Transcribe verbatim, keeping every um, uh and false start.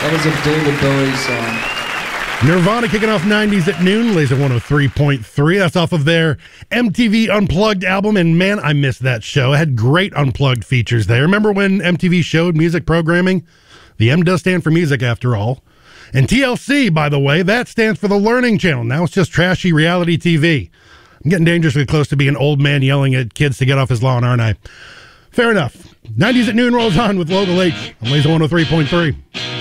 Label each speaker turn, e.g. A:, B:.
A: That was a David Bowie song.
B: Nirvana kicking off nineties at noon, Laser one oh three point three. That's off of their M T V Unplugged album, and man, I missed that show. It had great Unplugged features there. Remember when M T V showed music programming? The M does stand for music, after all. And T L C, by the way, that stands for the Learning Channel. Now it's just trashy reality T V. I'm getting dangerously close to being an old man yelling at kids to get off his lawn, aren't I? Fair enough. nineties at noon rolls on with Local H on Laser one oh three point three.